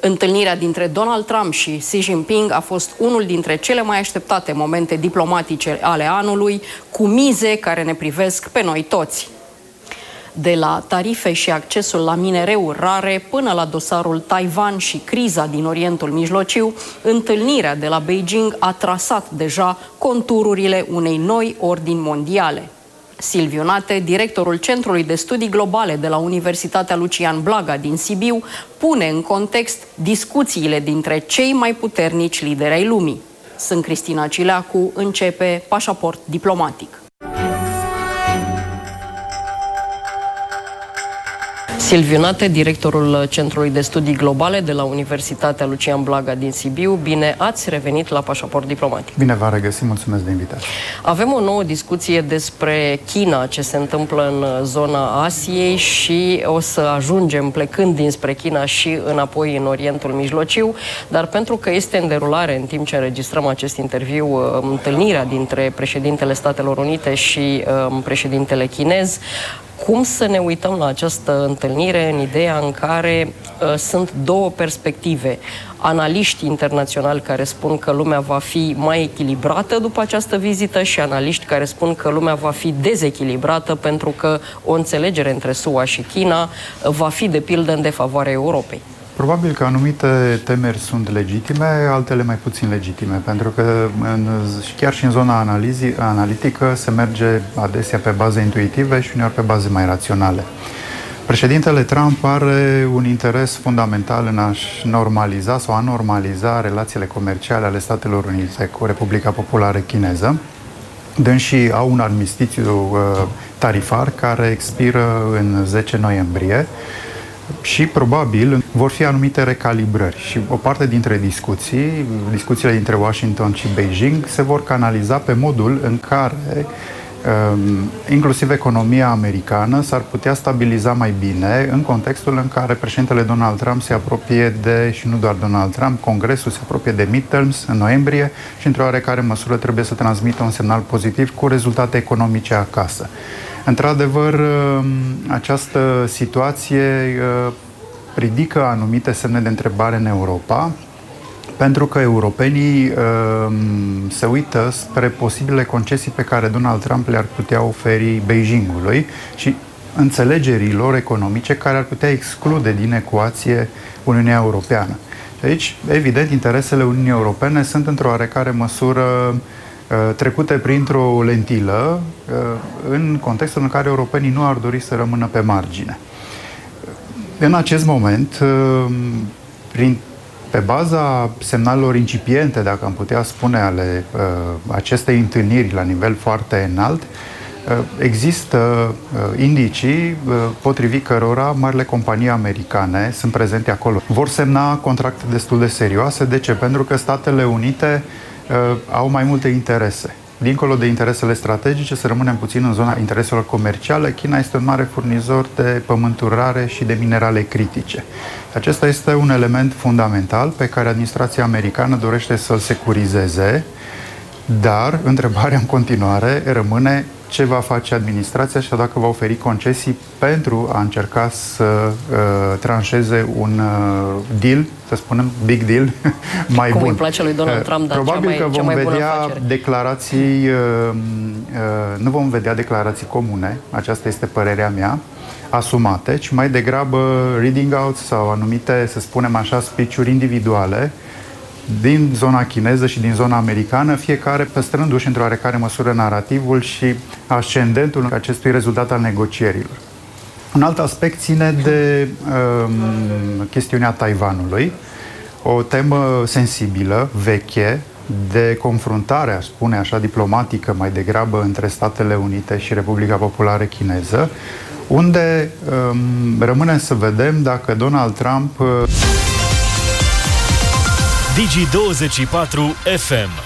Întâlnirea dintre Donald Trump și Xi Jinping a fost unul dintre cele mai așteptate momente diplomatice ale anului, cu mize care ne privesc pe noi toți. De la tarife și accesul la minereuri rare până la dosarul Taiwan și criza din Orientul Mijlociu, întâlnirea de la Beijing a trasat deja contururile unei noi ordini mondiale. Silviu Nate, directorul Centrului de Studii Globale de la Universitatea Lucian Blaga din Sibiu, pune în context discuțiile dintre cei mai puternici lideri ai lumii. Sunt Cristina Cileacu, începe Pașaport Diplomatic. Silviu Nate, directorul Centrului de Studii Globale de la Universitatea Lucian Blaga din Sibiu. Bine ați revenit la Pașaport Diplomatic. Bine v-am regăsit, mulțumesc de invitație. Avem o nouă discuție despre China, ce se întâmplă în zona Asiei și o să ajungem plecând dinspre China și înapoi în Orientul Mijlociu, dar pentru că este în derulare în timp ce înregistrăm acest interviu întâlnirea dintre președintele Statelor Unite și președintele chinez, cum să ne uităm la această întâlnire în ideea în care sunt două perspective. Analiști internaționali care spun că lumea va fi mai echilibrată după această vizită și analiști care spun că lumea va fi dezechilibrată pentru că o înțelegere între SUA și China va fi de pildă în defavoarea Europei. Probabil că anumite temeri sunt legitime, altele mai puțin legitime, pentru că chiar și în zona analitică se merge adesea pe baze intuitive și uneori pe baze mai raționale. Președintele Trump are un interes fundamental în a-și normaliza sau a normaliza relațiile comerciale ale Statelor Unite cu Republica Populară Chineză. Dânsii au un armistițiu tarifar care expiră în 10 noiembrie. Și probabil vor fi anumite recalibrări și o parte dintre discuțiile dintre Washington și Beijing se vor canaliza pe modul în care inclusiv economia americană s-ar putea stabiliza mai bine în contextul în care președintele Donald Trump se apropie și nu doar Donald Trump, Congresul se apropie de midterms în noiembrie și într-o oarecare măsură trebuie să transmită un semnal pozitiv cu rezultate economice acasă. Într-adevăr, această situație ridică anumite semne de întrebare în Europa, pentru că europenii se uită spre posibile concesii pe care Donald Trump le-ar putea oferi Beijingului și înțelegerilor economice care ar putea exclude din ecuație Uniunea Europeană. Și aici, evident, interesele Uniunii Europene sunt într-o oarecare măsură trecute printr-o lentilă în contextul în care europenii nu ar dori să rămână pe margine. În acest moment, pe baza semnalelor incipiente, dacă am putea spune, ale acestei întâlniri la nivel foarte înalt, există indicii potrivit cărora marile companii americane sunt prezente acolo. Vor semna contracte destul de serioase. De ce? Pentru că Statele Unite au mai multe interese. Dincolo de interesele strategice, să rămânem puțin în zona intereselor comerciale, China este un mare furnizor de pământuri rare și de minerale critice. Acesta este un element fundamental pe care administrația americană dorește să-l securizeze, dar întrebarea în continuare rămâne ce va face administrația și dacă va oferi concesii pentru a încerca să tranșeze un deal, să spunem big deal, mai bun. Cum îi place lui Donald Trump, dar probabil că vom vedea declarații, nu vom vedea declarații comune, aceasta este părerea mea, asumate, ci mai degrabă reading out sau anumite, să spunem așa, speech-uri individuale din zona chineză și din zona americană, fiecare păstrându-și într-o oarecare măsură narativul și ascendentul acestui rezultat al negocierilor. Un alt aspect ține de chestiunea Taiwanului, o temă sensibilă, veche, de confruntare, aș spune așa, diplomatică mai degrabă între Statele Unite și Republica Populară Chineză, unde rămâne să vedem dacă Donald Trump Digi24 FM